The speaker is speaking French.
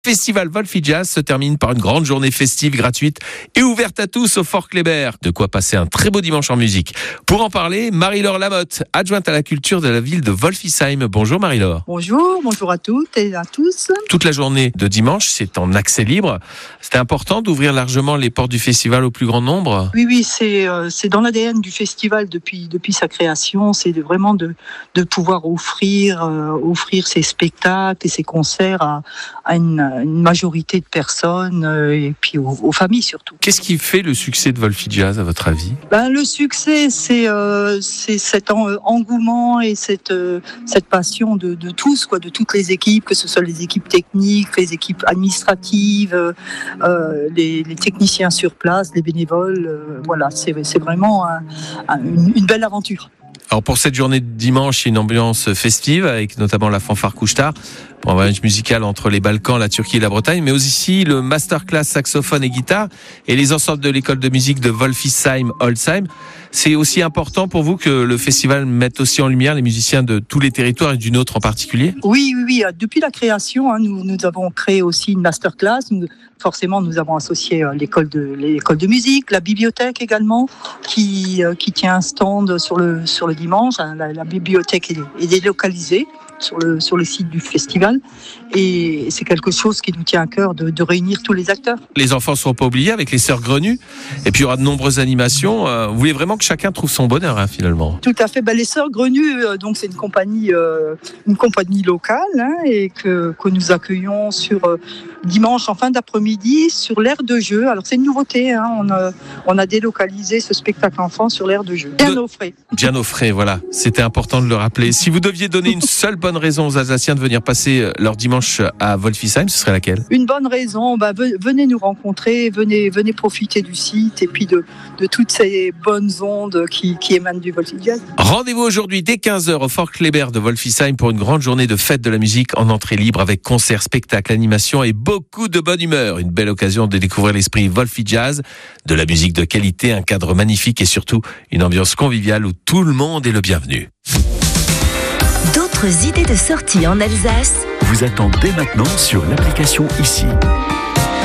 Festival Wolfi Jazz se termine par une grande journée festive, gratuite et ouverte à tous au Fort Kléber. De quoi passer un très beau dimanche en musique. Pour en parler, Marie-Laure Lamotte, adjointe à la culture de la ville de Wolfisheim. Bonjour Marie-Laure. Bonjour à toutes et à tous. Toute la journée de dimanche, c'est en accès libre. C'était important d'ouvrir largement les portes du festival au plus grand nombre. Oui, c'est dans l'ADN du festival depuis sa création. C'est vraiment de pouvoir offrir ces spectacles et ces concerts à une majorité de personnes et puis aux familles surtout. Qu'est-ce qui fait le succès de Wolfi Jazz à votre avis ? Le succès, c'est cet engouement et cette passion de tous, de toutes les équipes, que ce soit les équipes techniques, les équipes administratives, les techniciens sur place, les bénévoles. C'est vraiment une belle aventure. Alors pour cette journée de dimanche, il y a une ambiance festive avec notamment la fanfare Couche-Tard pour un voyage musical entre les Balkans, la Turquie et la Bretagne, mais aussi le masterclass saxophone et guitare et les ensembles de l'école de musique de Wolfisheim-Holzheim. C'est aussi important pour vous que le festival mette aussi en lumière les musiciens de tous les territoires et du nôtre en particulier ? Oui. Depuis la création, nous avons créé aussi une masterclass. Forcément, nous avons associé l'école de musique, la bibliothèque également, qui tient un stand sur le dimanche. La bibliothèque est délocalisée sur le site du festival, et c'est quelque chose qui nous tient à cœur de réunir tous les acteurs. Les enfants ne seront pas oubliés avec les Sœurs Grenues, et puis il y aura de nombreuses animations. Vous voulez vraiment que chacun trouve son bonheur, finalement. Tout à fait. Les Sœurs Grenues, donc c'est une compagnie locale, et que nous accueillons sur dimanche en fin d'après-midi sur l'aire de jeu. Alors c'est une nouveauté, on a délocalisé ce spectacle enfant sur l'aire de jeu. Bien au frais, voilà. C'était important de le rappeler. Si vous deviez donner une seule bonne raison aux Alsaciens de venir passer leur dimanche à Wolfisheim, ce serait laquelle ? Une bonne raison, venez nous rencontrer, venez profiter du site et puis de toutes ces bonnes ondes qui émanent du Wolfi Jazz. Rendez-vous aujourd'hui dès 15h au Fort Kléber de Wolfisheim pour une grande journée de fête de la musique en entrée libre avec concerts, spectacles, animations et beaucoup de bonne humeur. Une belle occasion de découvrir l'esprit Wolfi Jazz, de la musique de qualité, un cadre magnifique et surtout une ambiance conviviale où tout le monde est le bienvenu. D'autres idées de sortie en Alsace vous attendent dès maintenant sur l'application ICI.